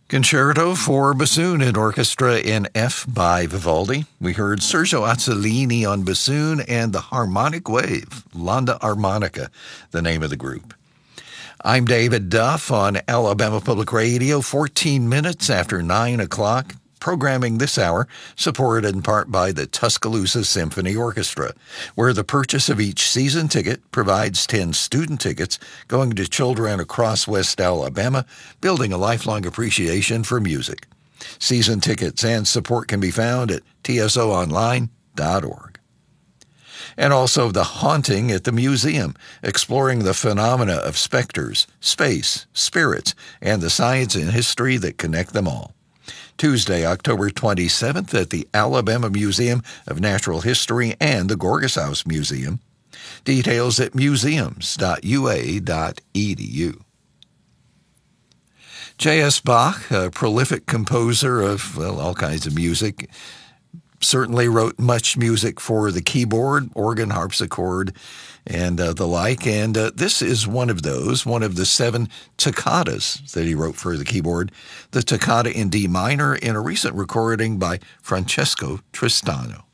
Concerto for Bassoon and Orchestra in F by Vivaldi. We heard Sergio Azzolini on bassoon and the Harmonic Wave, Landa Armonica, the name of the group. I'm David Duff on Alabama Public Radio, 14 minutes after 9 o'clock. Programming this hour supported in part by the Tuscaloosa Symphony Orchestra, where the purchase of each season ticket provides 10 student tickets going to children across West Alabama, building a lifelong appreciation for music. Season tickets and support can be found at tsoonline.org. And also The Haunting at the Museum, exploring the phenomena of specters, space, spirits, and the science and history that connect them all. Tuesday, October 27th at the Alabama Museum of Natural History and the Gorgas Museum. Details at museums.ua.edu. J.S. Bach, a prolific composer of, all kinds of music, certainly wrote much music for the keyboard, organ, harpsichord, and the like. And this is one of the 7 toccatas that he wrote for the keyboard, the Toccata in D minor, in a recent recording by Francesco Tristano.